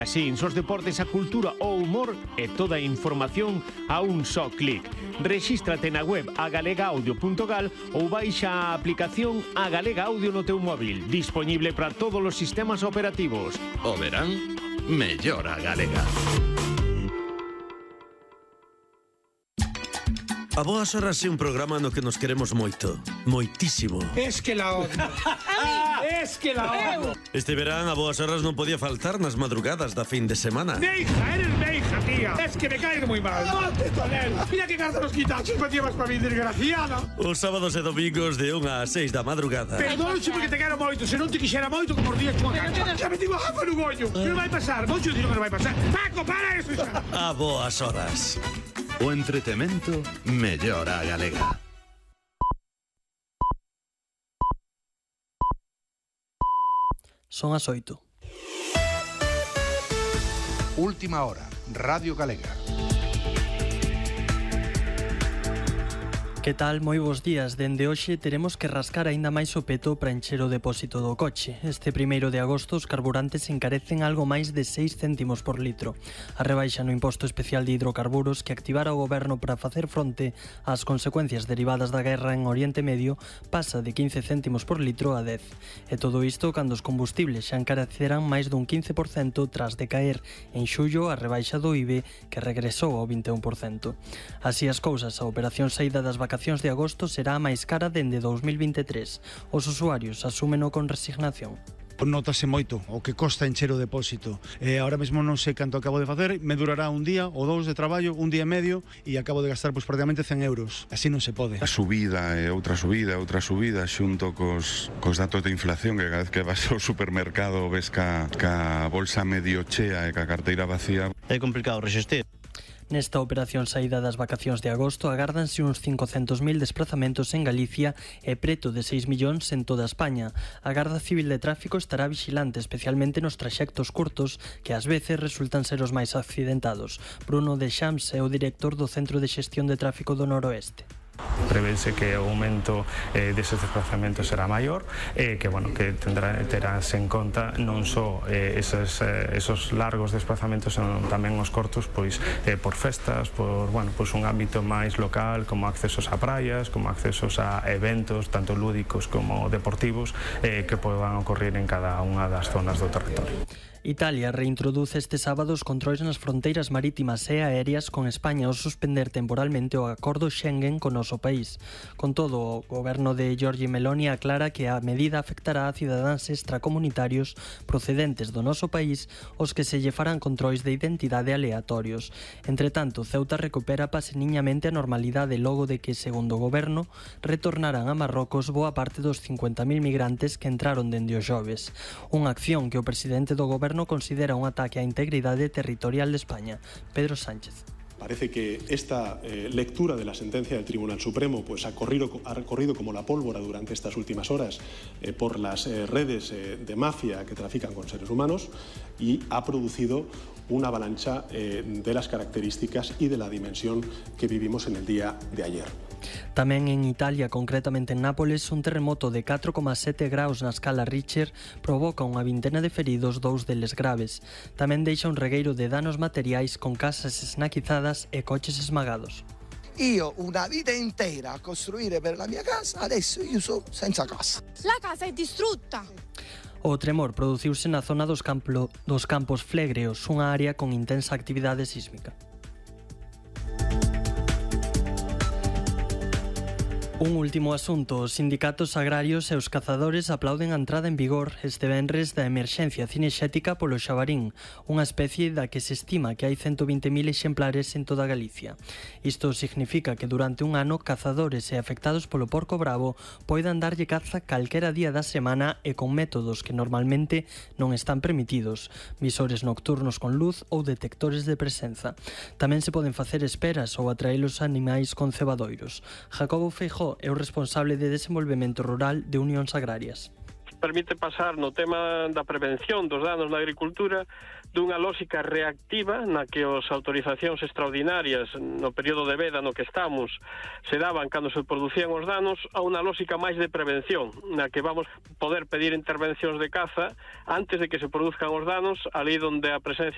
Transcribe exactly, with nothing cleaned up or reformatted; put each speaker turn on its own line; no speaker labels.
Así, os deportes, a cultura, o humor e toda a información a un só clic. Rexístrate na web a galega audio punto gal ou baixa a aplicación A Galega Audio no teu móvil, disponible para todos os sistemas operativos.
O verán, mellor a galega.
A Boas Horas é un programa no que nos queremos moito, moitísimo.
Es que la odio. Es que la odio.
Este verán a Boas Horas non podía faltar nas madrugadas da fin de semana.
Neija, eres neija, tía. Es que me caes muy mal. ¡Mate, Tonel! Mira que carta los quitachos me llevas para mi desgraciada.
Os sábados e domingos de unha a seis da madrugada.
Perdónche porque te quero moito. Se non te quixera moito como os días chunga cancha. Xa me digo jafa no gollo. Que non vai pasar? Moito dino que non vai pasar. Paco, para eso xa.
A Boas Horas.
O entretemento mellor a galega.
Son as oito.
Última hora, Radio Galega.
Que tal? Moi bons días. Dende hoxe teremos que rascar aínda máis o peto para encher o depósito do coche. Este primeiro de agosto os carburantes encarecen algo máis de seis céntimos por litro. A rebaixa no imposto especial de hidrocarburos que activara o goberno para facer fronte ás consecuencias derivadas da guerra en Oriente Medio pasa de quince céntimos por litro a dez. E todo isto cando os combustibles xa encarecerán máis dun quince por cento tras de caer en xullo a rebaixa do I V E que regresou ao vinte e un por cento. Así as cousas, a operación saída das vacacións vacacións de agosto será a máis cara dende dous mil vinte e tres. Os usuarios asúmeno con resignación.
Notase moito o que costa encher o depósito. Eh, ahora mesmo non sei canto acabo de facer, me durará un día ou dous de traballo, un día e medio, e acabo de gastar pois, prácticamente cen euros. Así non se pode.
A subida e outra subida, outra subida, xunto cos, cos datos de inflación, que cada vez que vas ao supermercado ves ca, ca bolsa medio chea e ca carteira vacía.
É complicado resistir.
Nesta operación saída das vacacións de agosto agárdanse uns cincocentos mil desplazamentos en Galicia e preto de seis millóns en toda España. A Garda Civil de Tráfico estará vigilante especialmente nos traxectos curtos que ás veces resultan ser os máis accidentados. Bruno de Xams é o director do Centro de Xestión de Tráfico do Noroeste.
Prevese que o aumento eh, deses desplazamentos será maior e eh, que, bueno, que tendrá, terás en conta non só eh, esos, eh, esos largos desplazamentos, senón tamén os cortos pois eh, por festas, por, bueno, pois un ámbito máis local, como accesos a praias, como accesos a eventos tanto lúdicos como deportivos eh, que podan ocorrer en cada unha das zonas do territorio.
Italia reintroduce este sábado os controis nas fronteiras marítimas e aéreas con España ao suspender temporalmente o acordo Schengen con o noso país. Con todo, o goberno de Giorgia Meloni aclara que a medida afectará a cidadáns extracomunitarios procedentes do noso país os que se lle farán controis de identidade aleatorios. Entre tanto, Ceuta recupera paseniñamente a normalidade logo de que, segundo o goberno, retornarán a Marrocos boa parte dos cincuenta mil migrantes que entraron dende os xoves. Unha acción que o presidente do goberno considera un ataque á integridade territorial de España. Pedro Sánchez.
Parece que esta eh, lectura de la sentencia del Tribunal Supremo pues, ha, corrido, ha corrido como la pólvora durante estas últimas horas eh, por las eh, redes eh, de mafia que trafican con seres humanos y ha producido una avalancha eh, de las características y de la dimensión que vivimos en el día de ayer.
Tamén en Italia, concretamente en Nápoles, un terremoto de catro coma sete graus na escala Richter provoca unha vintena de feridos, dous deles graves. Tamén deixa un regueiro de danos materiais con casas esnaquizadas e coches esmagados.
Io una vita intera a costruire per la mia casa, adesso io sono senza casa.
La casa è distrutta.
O tremor produciuse na zona dos, campo, dos Campos Flegreos, unha área con intensa actividade sísmica. Un último asunto, os sindicatos agrarios e os cazadores aplauden a entrada en vigor este venres da emerxencia cinexética polo xabarín, unha especie da que se estima que hai ciento vinte mil exemplares en toda Galicia. Isto significa que durante un ano cazadores e afectados polo porco bravo poidan darlle caza calquera día da semana e con métodos que normalmente non están permitidos, visores nocturnos con luz ou detectores de presenza. Tamén se poden facer esperas ou atraer os animais con cebadoiros. Jacobo Feijó é o responsable de desenvolvemento rural de Unións Agrarias.
Permite pasar no tema da prevención dos danos na agricultura dunha lógica reactiva na que as autorizacións extraordinarias no período de veda no que estamos se daban cando se producían os danos a unha lógica máis de prevención na que vamos poder pedir intervencións de caza antes de que se produzcan os danos ali onde a presencia